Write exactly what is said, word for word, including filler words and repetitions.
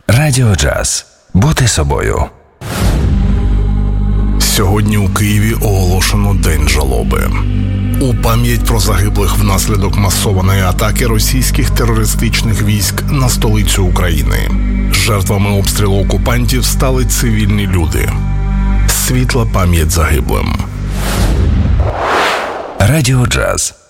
Радіо Джаз. Бути собою. Сьогодні у Києві оголошено День жалоби. У пам'ять про загиблих внаслідок масованої атаки російських терористичних військ на столицю України. Жертвами обстрілу окупантів стали цивільні люди. Світла пам'ять загиблим. Радіо Джаз.